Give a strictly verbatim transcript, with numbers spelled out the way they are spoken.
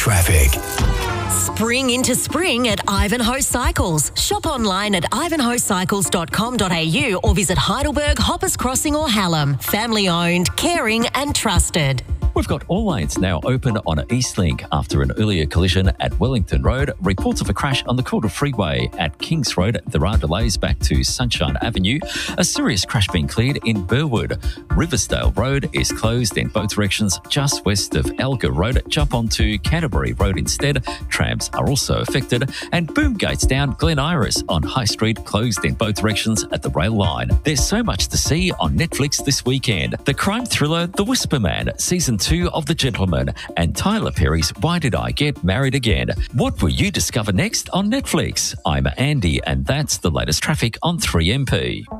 Traffic. Spring into spring at Ivanhoe Cycles. Shop online at ivanhoe cycles dot com dot a u or visit Heidelberg, Hoppers Crossing or Hallam. Family owned, caring and trusted. We've got all lanes now open on Eastlink after an earlier collision at Wellington Road. Reports of a crash on the Calder Freeway at Kings Road. There are delays back to Sunshine Avenue. A serious crash being cleared in Burwood. Riversdale Road is closed in both directions just west of Elgar Road. Jump onto Canterbury Road instead. Trams are also affected. And Boomgate's down Glen Iris on High Street, closed in both directions at the rail line. There's so much to see on Netflix this weekend. The crime thriller The Whisper Man, Season two of The Gentleman, and Tyler Perry's Why Did I Get Married Again? What will you discover next on Netflix? I'm Andy, and that's the latest traffic on three M P.